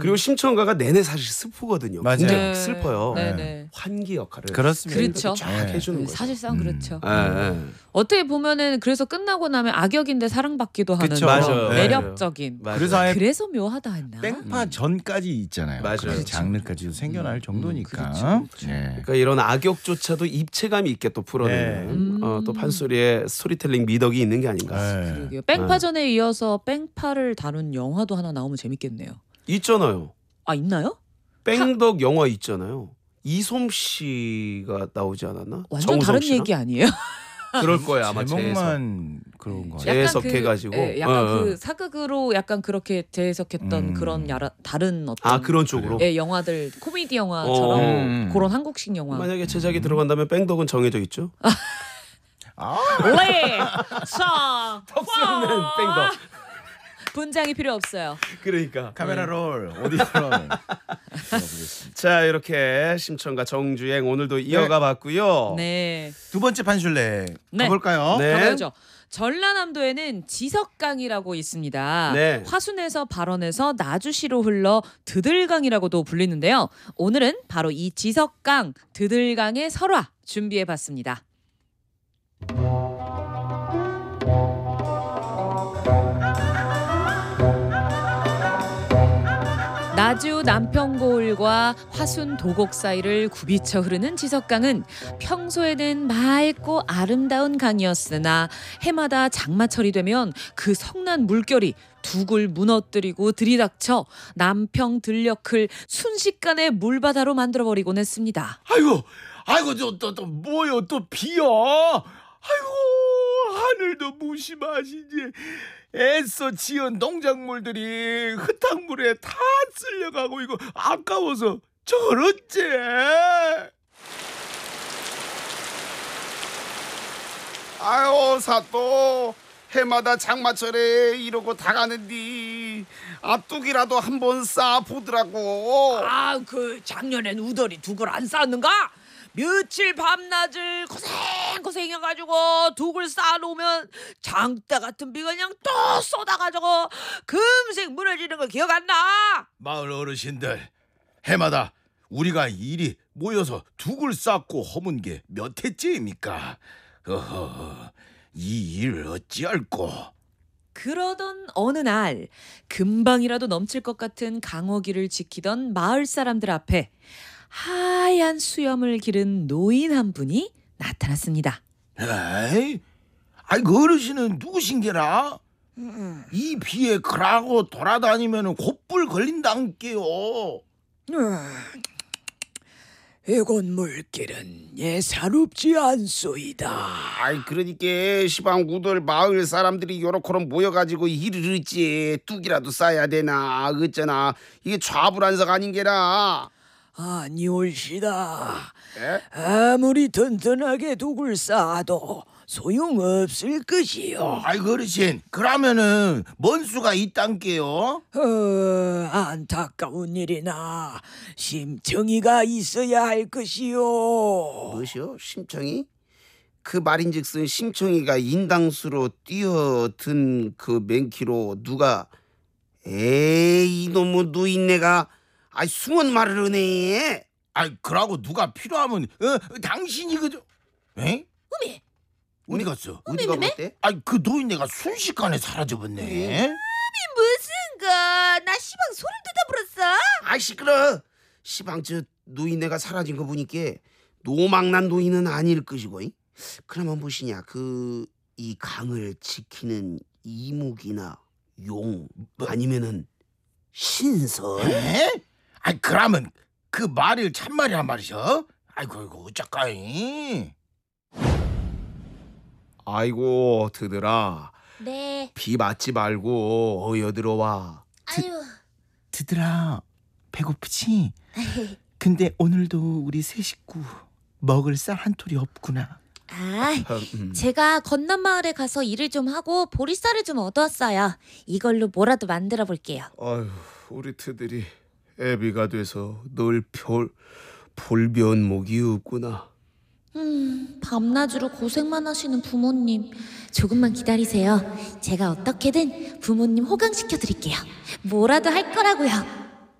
그리고 심청가가 내내 사실 슬프거든요. 맞아요. 굉장히 네. 슬퍼요. 네네. 환기 역할을 그렇습니다. 그렇죠. 쫙 네. 해주는 거죠. 사실상 그렇죠. 예. 어떻게 보면은 그래서 끝나고 나면 악역인데 사랑받기도 하는 그쵸. 그런 맞아요. 매력적인. 맞아요. 그래서 아예 그래서 묘하다 했나? 뺑파 전까지 있잖아요. 맞아요. 그 장르까지도 생겨날 정도니까. 그렇죠. 네. 그러니까 이런 악역조차도 입체감 있게 또 풀어내는 또 판소리의 스토리텔링 미덕이 있는 게 아닌가. 네. 그러게요. 뺑파전에 이어서 뺑파를 다룬 영화도 하나 나오면 재밌겠네요. 있잖아요. 아 있나요? 뺑덕 영화 있잖아요. 이솜 씨가 나오지 않았나? 완전 정우성 다른 씨랑? 얘기 아니에요? 그럴 거예요 아마 재해석. 제목만 그런 거. 재해석해가지고. 약간 그 사극으로 약간 그렇게 재해석했던 그런 다른 어떤 그런 쪽으로. 예, 영화들 코미디 영화처럼 그런 한국식 영화. 만약에 제작이 들어간다면 뺑덕은 정해져 있죠. 네. 자, 덕수는 뺑덕. 분장이 필요 없어요. 그러니까. 카메라 롤 어디서? 자 이렇게 심청가 정주행 오늘도 이어가 봤고요. 네. 두 번째 판슐레 네. 가볼까요? 네. 가보죠. 전라남도에는 지석강이라고 있습니다. 네. 화순에서 발원해서 나주시로 흘러 드들강이라고도 불리는데요. 오늘은 바로 이 지석강, 드들강의 설화 준비해봤습니다. 나주 남평고을과 화순 도곡 사이를 굽이쳐 흐르는 지석강은 평소에는 맑고 아름다운 강이었으나 해마다 장마철이 되면 그 성난 물결이 둑을 무너뜨리고 들이닥쳐 남평 들녘을 순식간에 물바다로 만들어버리곤 했습니다. 아이고 또 뭐요 또 비요. 아이고 하늘도 무심하시지. 애써 지은 농작물들이 흙탕물에 다 쓸려가고 이거 아까워서 저걸 어째. 아유 사또 해마다 장마철에 이러고 다 가는디 앞두기라도 한번 쌓아보더라고. 그 작년엔 우덜이 둑을 안 쌓았는가? 며칠 밤낮을 고생해가지고 둑을 쌓아놓으면 장대 같은 비가 그냥 또 쏟아가지고 금세 무너지는 거 기억 안 나? 마을 어르신들 해마다 우리가 일이 모여서 둑을 쌓고 허문 게 몇 해째입니까? 이 일을 어찌할꼬? 그러던 어느 날 금방이라도 넘칠 것 같은 강어기를 지키던 마을 사람들 앞에 하얀 수염을 기른 노인 한 분이 나타났습니다. 에이, 그 어르신은 누구신게라? 이 비에 그라고 돌아다니면 곧불 걸린다는게요. 이곳 물길은 예사롭지 않소이다. 그러니까 시방 우들 마을 사람들이 요렇게럼 모여가지고 일을 했지. 뚝이라도 쌓아야 되나 어쩌나. 이게 좌불안석 아닌게라. 아니올시다. 에? 아무리 튼튼하게 둑을 쌓아도 소용없을 것이요. 그 어르신 그러면은 뭔 수가 있단게요? 안타까운 일이나 심청이가 있어야 할 것이요. 무엇이요? 심청이? 그 말인즉슨 심청이가 인당수로 뛰어든 그 맨키로 누가 에이 이놈의 누인네가 숭한 말을 하네. 그러고 누가 필요하면 당신이 그저 에? 어디 갔어? 어디가 그때? 그 노인네가 순식간에 사라져버네. 무슨가? 나 시방 소름 돋아버렸어. 시끄러. 시방 저 노인네가 사라진 거 보니까 노망난 노인은 아닐 것이고. 그러면 무엇이냐? 이 강을 지키는 이목이나 용 아니면은 신선? 에? 그러면 그 말을 참말이란 말이셔? 이거 어쩌까이? 아이고 드들아. 네. 비 맞지 말고 어여 들어와. 아유. 드들아 배고프지? 근데 오늘도 우리 세 식구 먹을 쌀 한 톨이 없구나. 제가 건넌 마을에 가서 일을 좀 하고 보리쌀을 좀 얻어왔어요. 이걸로 뭐라도 만들어 볼게요. 아유 우리 트들이 애비가 돼서 늘 볼변목이 없구나. 밤낮으로 고생만 하시는 부모님, 조금만 기다리세요. 제가 어떻게든 부모님 호강시켜 드릴게요. 뭐라도 할 거라고요.